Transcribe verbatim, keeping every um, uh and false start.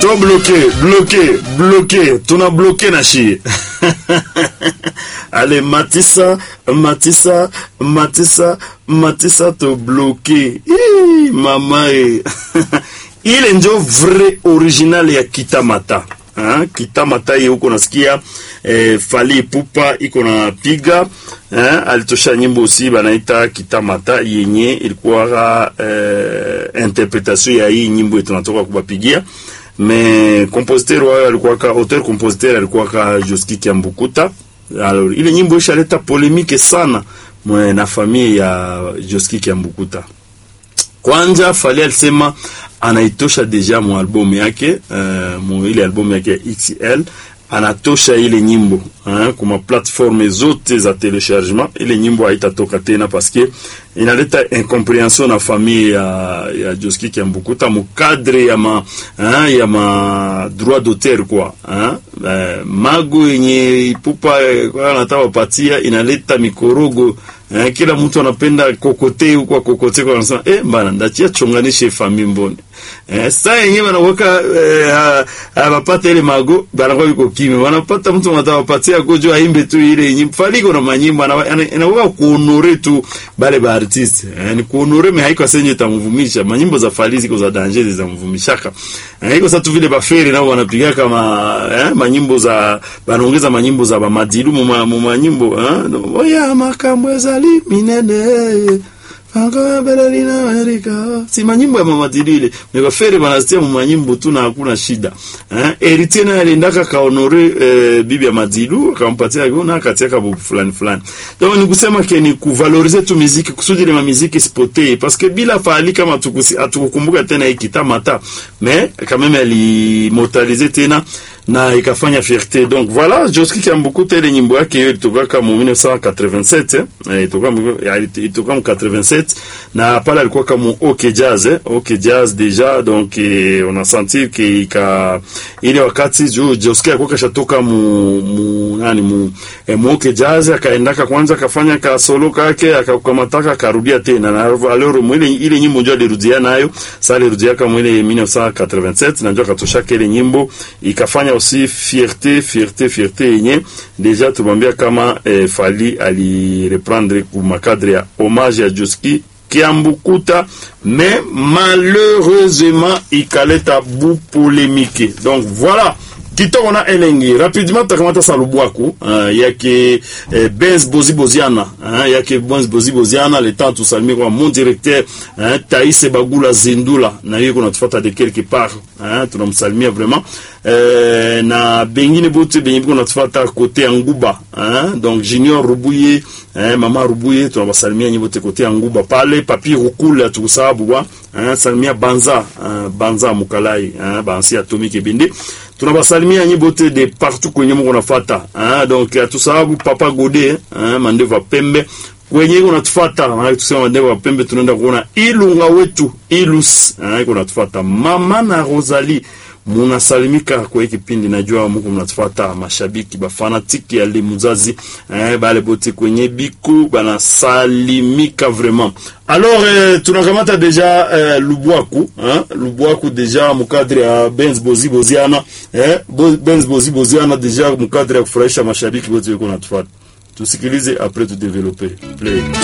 to bloqué, bloqué, bloqué, tuna bloqué na shi. Allez, Matissa, Matissa, Matissa, Matissa to bloqué. Hi, mama e. Ile ndio vrai original ya Kitamata. Ha? Kitamata ye uko nasikia eh, Fally Ipupa iko na piga eh, alitosha nyimbo aussi banaita Kitamata yenye ilikuwa eh, interpretation ya hii nyimbo tunatoka kubapigia. Mais compositeur wao alikuwa ka auteur compositeur alikuwa ka Josky Kiambukuta. Alors ile nyimbo ishaleta polemique sana mwe na familia ya Josky Kiambukuta. Kwanza Fally alisema anaitosha deja mu album yake uh, mu ile album yake X L anatosha ile nyimbo hein, kuma platform zote za téléchargement. Ile nyimbo haitatoka tena parce que inaleta incompréhension na famille ya ya Josky Kiambukuta mu cadre ya ma hein, ya ma droit d'auteur quoi hein. Uh, mago yenye Ipupa kwa anataka patia inaleta mikorogo. Eh, kila mtu anapenda kokote huko kokote kwa anasema eh bana ndachia chonganishe family mbone. Eh sasa yenyewe wanaweka eh, anapata ile mago bana kwa yuko kimi. Wanapata mtu mtawapatia gojo aimbe tu ile nyimbo Fally na manyimbo anaweka kuonore tu bale ba artist. Eh, ni kuonore me haiko senye tamvumisha. Manyimbo za Fally ziko za danger za mvumishaka. Eh, iko sasa tu vile ba feri nao wanapiga kama eh manyimbo za banaongeza manyimbo za ba madilu mu manyimbo eh oya makambweza minene Fanga Berlina Amerika. Si manyimbo ya mama Tidile. Mega fere banasitia mu manyimbo tu na hakuna shida. Eh Eritier na aliendaka kaonore eh, bibi ya Madilu akampatia gona akatiaka bu fulani fulani. Donc ni kusema ke ni kuvaloriser tu muziki kusudi ile muziki spotee parce que bila Fally kama tukusi atukumbuka tena Kitamata mais quand même elle immortaliser tena na ikafanya fierté. Donc voilà, Josky Kiambukuta ile nyimbo yake hiyo ilitoka kama mille neuf cent quatre-vingt-sept eh ilitoka ilitoka quatre-vingt-sept na pale alikuwa kama OK Jazz eh OK Jazz déjà. Donc eh, on a senti que ika ile wakati Josky alikuwa kashatoka mu, mu nani mu eh, mu OK Jazz akaendaka kwanza akafanya ka solo kake akakamata akarudia tena na alors mwile ile nyimbo ndio alirudia nayo sasa alirudia kama ile mille neuf cent quatre-vingt-sept na ndio akatosha ile nyimbo ikafanya aussi fierté fierté fierté yenye déjà tubambia kama eh, Fally ali reprendre kuma cadre ya hommage ya Josky Kiambukuta mais malheureusement ikaleta bu polémique. Donc voilà kitoko na elengi rapidement takamata salubwaku uh, yake eh, Benz Bozi Boziana uh, yake Benz Bozi Boziana le temps tout salmi kwa mon directeur uh, Taïse Bagula Zindula na yeye kuna tufuata de quelque part uh, tunamsalimia vraiment uh, na bengine bote bengine kuna tufuata côté Nguba uh, donc Junior Rubuye uh, mama Rubuye tunawasalimia nyibote côté Nguba pale papi Rukula tusabu wa uh, salimia Banza uh, Banza Mukalai uh, Bansi Atomique Bindi tunabasalimia nyibote de partout kwenye mko nafuata hein. Donc atusababu Papa Gode hein, Mandeva Pembe kwenye unatufuata na tusema Mandeva Pembe tunaenda kuona Ilunga wetu Ilus hein, kunatufuata Mama na Rosalie munasalimika kwa hiki kipindi. Najua mko mnatufuata mashabiki ba fanatiki ya Limuzazi eh bale bote kwenye biku bana salimika vraiment. Alors euh, tunakamata deja euh, Lubwaku hein, Lubwaku deja mukadri ya Benz Bozi Boziana eh Benz Bozi Boziana deja mukadri ya kufurahisha mashabiki wote wako natufuata. Tusikilize après tu développer play.